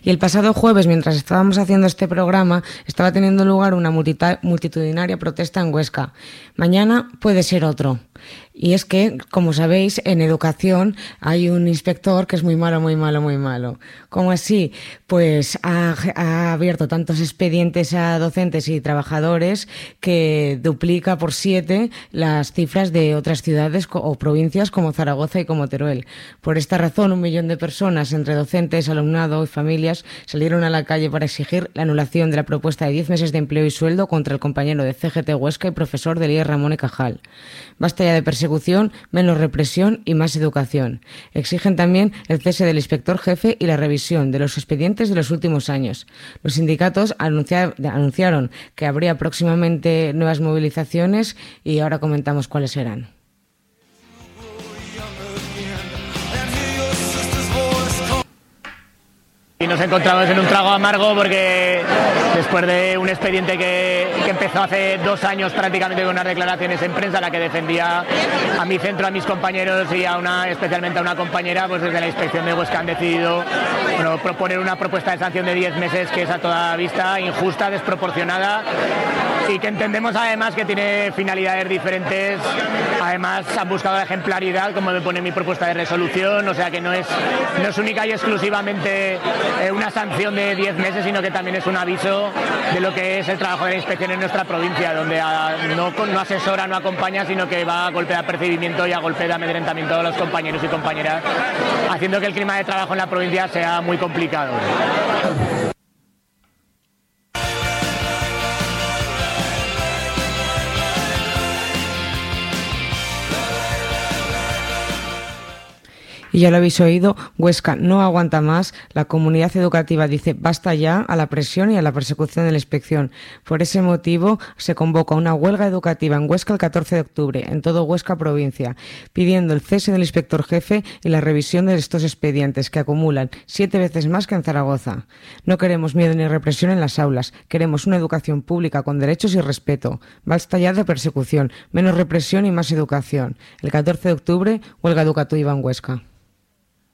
Y el pasado jueves, mientras estábamos haciendo este programa, estaba teniendo lugar una multitudinaria protesta en Huesca. Mañana puede ser otro. Y es que, como sabéis, en educación hay un inspector que es muy malo, muy malo, muy malo. ¿Cómo así? Pues ha abierto tantos expedientes a docentes y trabajadores que duplica por 7 las cifras de otras ciudades o provincias como Zaragoza y como Teruel. Por esta razón, 1 millón de personas, entre docentes, alumnado y familias, salieron a la calle para exigir la anulación de la propuesta de 10 meses de empleo y sueldo contra el compañero de CGT Huesca y profesor del IES Ramón y Cajal. Basta ya de persecución, menos represión y más educación. Exigen también el cese del inspector jefe y la revisión de los expedientes de los últimos años. Los sindicatos anunciaron que habría próximamente nuevas movilizaciones y ahora comentamos cuáles serán. Y nos encontramos en un trago amargo porque después de un expediente que empezó hace 2 años prácticamente con unas declaraciones en prensa, la que defendía a mi centro, a mis compañeros y especialmente a una compañera, pues desde la inspección de Huesca han decidido proponer una propuesta de sanción de 10 meses que es a toda vista injusta, desproporcionada y que entendemos además que tiene finalidades diferentes. Además han buscado la ejemplaridad, como me pone mi propuesta de resolución, o sea que no es única y exclusivamente una sanción de 10 meses, sino que también es un aviso de lo que es el trabajo de la inspección en nuestra provincia, donde no asesora, no acompaña, sino que va a golpe de apercibimiento y a golpe de amedrentamiento de los compañeros y compañeras, haciendo que el clima de trabajo en la provincia sea muy complicado. Y ya lo habéis oído, Huesca no aguanta más. La comunidad educativa dice basta ya a la presión y a la persecución de la inspección. Por ese motivo se convoca una huelga educativa en Huesca el 14 de octubre, en todo Huesca provincia, pidiendo el cese del inspector jefe y la revisión de estos expedientes que acumulan 7 veces más que en Zaragoza. No queremos miedo ni represión en las aulas, queremos una educación pública con derechos y respeto. Basta ya de persecución, menos represión y más educación. El 14 de octubre, huelga educativa en Huesca.